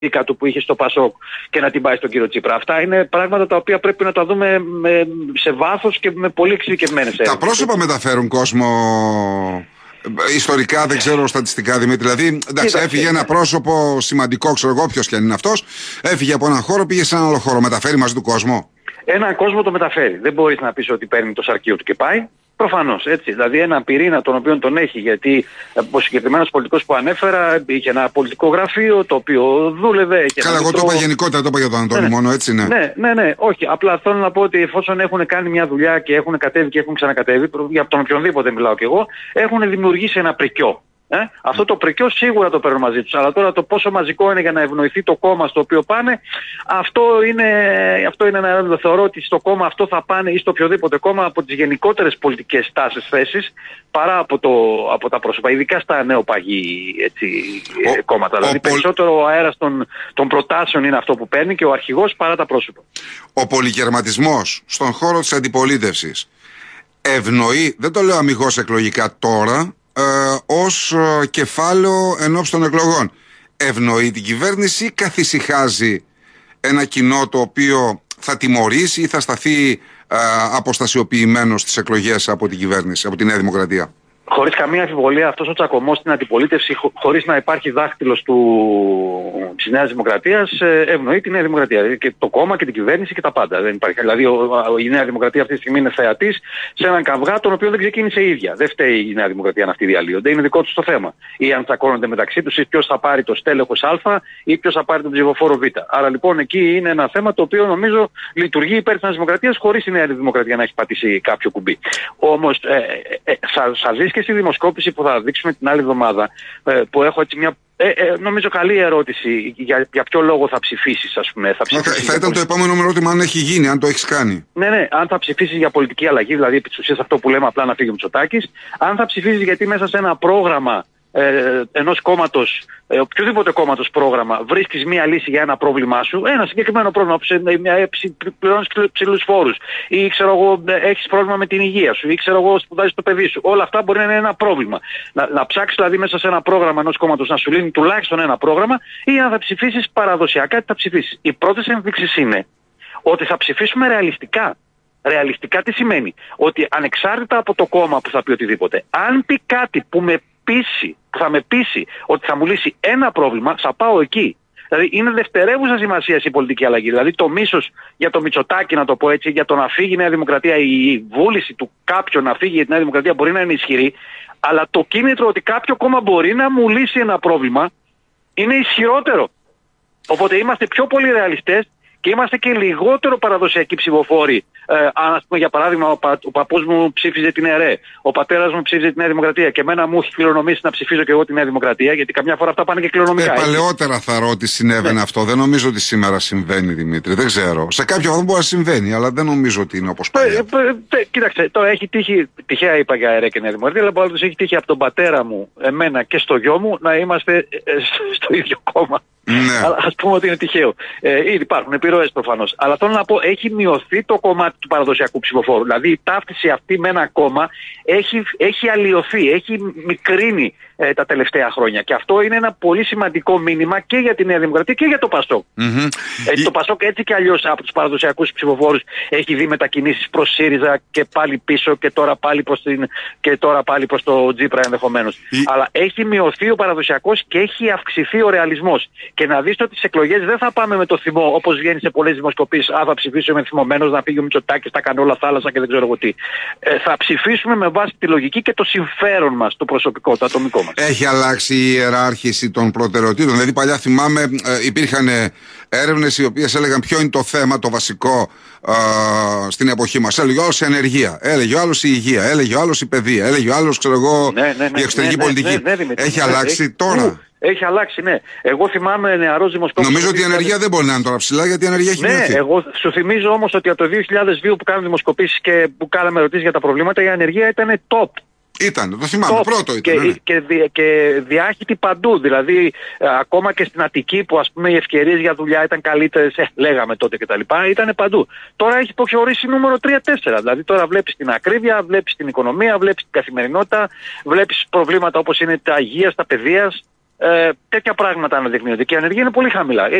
του που είχε στο Πασόκ και να την πάει στον κύριο Τσίπρα. Αυτά είναι πράγματα τα οποία πρέπει να τα δούμε σε βάθος και με πολύ εξειδικευμένες έρευνες. Τα πρόσωπα μεταφέρουν κόσμο. Ιστορικά δεν ξέρω στατιστικά, Δημήτρη. Δηλαδή, εντάξει, έφυγε ένα πρόσωπο σημαντικό, ξέρω εγώ ποιος και αν είναι αυτός, έφυγε από έναν χώρο, πήγε σε έναν άλλο χώρο. Μεταφέρει μαζί του κόσμο. Έναν κόσμο το μεταφέρει. Δεν μπορείς να πεις ότι παίρνει το σαρκείο του και πάει. Προφανώς, έτσι. Δηλαδή, έναν πυρήνα τον οποίο τον έχει, γιατί ο συγκεκριμένος πολιτικός που ανέφερα είχε ένα πολιτικό γραφείο το οποίο δούλευε. Καλά, εγώ το είπα γενικότερα, το είπα για τον Αντώνη μόνο, έτσι, ναι. Ναι, όχι. Απλά θέλω να πω ότι εφόσον έχουν κάνει μια δουλειά και έχουν κατέβει και έχουν ξανακατέβει, για τον οποιονδήποτε μιλάω κι εγώ, έχουν δημιουργήσει ένα πρικιό. Αυτό το πρικιό σίγουρα το παίρνουν μαζί τους. Αλλά τώρα το πόσο μαζικό είναι για να ευνοηθεί το κόμμα στο οποίο πάνε, αυτό είναι ένα ερώτημα. Θεωρώ ότι στο κόμμα αυτό θα πάνε ή στο οποιοδήποτε κόμμα από τις γενικότερες πολιτικές τάσεις, θέσεις, παρά από τα πρόσωπα. Ειδικά στα νεοπαγή κόμματα. Δηλαδή περισσότερο ο αέρας των προτάσεων είναι αυτό που παίρνει και ο αρχηγός παρά τα πρόσωπα. Ο πολυκερματισμός στον χώρο της αντιπολίτευσης ευνοεί, δεν το λέω αμιγώς εκλογικά τώρα, ως κεφάλαιο ενόψει των εκλογών. Ευνοεί την κυβέρνηση ή καθησυχάζει ένα κοινό το οποίο θα τιμωρήσει ή θα σταθεί αποστασιοποιημένο στις εκλογές από την κυβέρνηση, από τη Νέα Δημοκρατία? Χωρίς καμία αμφιβολία αυτός ο τσακωμός στην αντιπολίτευση, χωρίς να υπάρχει δάχτυλος της Νέας Δημοκρατίας, ευνοεί τη Νέα Δημοκρατία. Και το κόμμα και την κυβέρνηση και τα πάντα. Δεν υπάρχει. Δηλαδή η Νέα Δημοκρατία αυτή τη στιγμή είναι θεατής σε έναν καυγά τον οποίο δεν ξεκίνησε η ίδια. Δεν φταίει η Νέα Δημοκρατία να αυτοί διαλύονται. Είναι δικό τους το θέμα. Ή αν τσακώνονται μεταξύ τους, ή ποιος θα πάρει το στέλεχος Α ή ποιος θα πάρει τον ψηφοφόρο Β. Άρα λοιπόν εκεί είναι ένα θέμα το οποίο νομίζω λειτουργεί υπέρ της Νέας Δημοκρατίας χωρίς η Νέα Δημοκρατία να έχει πατήσει κάποιο κουμπί. Όμως θα δεις και στη δημοσκόπηση που θα δείξουμε την άλλη εβδομάδα, που έχω έτσι μια νομίζω καλή ερώτηση για ποιο λόγο θα ψηφίσεις, ας πούμε. Θα ήταν το επόμενο ερώτημα αν έχει γίνει, αν το έχεις κάνει. Ναι, αν θα ψηφίσεις για πολιτική αλλαγή, δηλαδή επί της ουσίας αυτό που λέμε απλά να φύγει ο Μητσοτάκης, αν θα ψηφίσεις γιατί μέσα σε ένα πρόγραμμα ενός κόμματος, οποιοδήποτε κόμματος πρόγραμμα, βρίσκεις μία λύση για ένα πρόβλημά σου, ένα συγκεκριμένο πρόβλημα, πληρώνεις ψηλούς φόρους, ή ξέρω εγώ έχεις πρόβλημα με την υγεία σου, ή ξέρω εγώ σπουδάζεις το παιδί σου. Όλα αυτά μπορεί να είναι ένα πρόβλημα. Να ψάξεις δηλαδή μέσα σε ένα πρόγραμμα ενός κόμματος να σου λύνει τουλάχιστον ένα πρόγραμμα, ή αν θα ψηφίσεις παραδοσιακά, τι θα ψηφίσεις. Οι πρώτες ενδείξεις είναι ότι θα ψηφίσουμε ρεαλιστικά. Ρεαλιστικά τι σημαίνει? Ότι ανεξάρτητα από το κόμμα που θα πει οτιδήποτε, αν πει κάτι που θα με πείσει ότι θα μου λύσει ένα πρόβλημα, θα πάω εκεί. Δηλαδή είναι δευτερεύουσα σημασία η πολιτική αλλαγή. Δηλαδή το μίσος για το Μητσοτάκη, να το πω έτσι, για το να φύγει η Νέα Δημοκρατία, η βούληση του κάποιον να φύγει για τη Νέα Δημοκρατία μπορεί να είναι ισχυρή, αλλά το κίνητρο ότι κάποιο κόμμα μπορεί να μου λύσει ένα πρόβλημα είναι ισχυρότερο. Οπότε είμαστε πιο πολύ ρεαλιστές και είμαστε και λιγότερο παραδοσιακοί ψηφοφόροι. Αν, ας πούμε, για παράδειγμα, ο παππούς μου ψήφιζε την ΕΡΕ, ο πατέρας μου ψήφιζε τη Νέα Δημοκρατία και εμένα μου έχει κληρονομήσει να ψηφίζω και εγώ τη Νέα Δημοκρατία, γιατί καμιά φορά αυτά πάνε και κληρονομικά. Παλαιότερα θα ρω ότι συνέβαινε αυτό. Δεν νομίζω ότι σήμερα συμβαίνει, Δημήτρη. Δεν ξέρω. Σε κάποιο βαθμό μπορεί να συμβαίνει, αλλά δεν νομίζω ότι είναι όπως παλιά. Κοίταξε, τώρα έχει τύχει, τυχαία είπα για ΕΡΕ και Νέα Δημοκρατία, αλλά πάντως έχει τύχει από τον πατέρα μου, εμένα και στο γιο μου να είμαστε στο ίδιο κόμμα. Ναι. Ας πούμε ότι είναι τυχαίο. Ήδη υπάρχουν επιρροές προφανώς. Αλλά θέλω να πω, έχει μειωθεί το κομμάτι του παραδοσιακού ψηφοφόρου. Δηλαδή η ταύτιση αυτή με ένα κόμμα έχει αλλοιωθεί, έχει μικρύνει τα τελευταία χρόνια. Και αυτό είναι ένα πολύ σημαντικό μήνυμα και για τη Νέα Δημοκρατία και για το Πασόκ. Το Πασόκ έτσι και αλλιώς από τους παραδοσιακούς ψηφοφόρους έχει δει μετακινήσεις προς ΣΥΡΙΖΑ και πάλι πίσω και τώρα πάλι προς το Τσίπρα ενδεχομένως. Αλλά έχει μειωθεί ο παραδοσιακός και έχει αυξηθεί ο ρεαλισμός. Και να δεις ότι στις εκλογές δεν θα πάμε με το θυμό, όπως βγαίνει σε πολλές δημοσκοπήσεις. Θα ψηφίσουμε θυμωμένος να φύγει ο Μητσοτάκης, θα κάνει όλα θάλασσα και δεν ξέρω εγώ τι. Θα ψηφίσουμε με βάση τη λογική και το συμφέρον μας, το προσωπικό, το ατομικό μας. Έχει αλλάξει η ιεράρχηση των προτεραιοτήτων. Δηλαδή, παλιά θυμάμαι υπήρχαν έρευνες οι οποίες έλεγαν ποιο είναι το θέμα, το βασικό στην εποχή μας. Έλεγε ο άλλος η ανεργία, έλεγε ο άλλος η υγεία, έλεγε ο άλλος η παιδεία, έλεγε ο άλλος, ξέρω εγώ, η εξωτερική πολιτική. Έχει αλλάξει τώρα? Έχει αλλάξει, ναι. Εγώ θυμάμαι νεαρός δημοσκόπος. Νομίζω ότι η ανεργία δεν μπορεί να είναι τώρα ψηλά, γιατί η ανεργία έχει μειωθεί. Ναι, εγώ σου θυμίζω όμως ότι από το 2002 που κάναμε δημοσκοπήσεις και που κάναμε ερωτήσεις για τα προβλήματα, η ανεργία ήταν top. Ήταν, το θυμάμαι, πρώτο ήταν. Και διάχυτη παντού. Δηλαδή, ακόμα και στην Αττική που ας πούμε οι ευκαιρίες για δουλειά ήταν καλύτερες, λέγαμε τότε κτλ. Ήταν παντού. Τώρα έχει υποχωρήσει νούμερο 3-4. Δηλαδή, τώρα βλέπεις την ακρίβεια, βλέπεις την οικονομία, βλέπεις την καθημερινότητα, βλέπεις προβλήματα όπως είναι τα υγείας, τα παιδείας. τέτοια πράγματα αναδεικνύονται. Και η ανεργία είναι πολύ χαμηλά.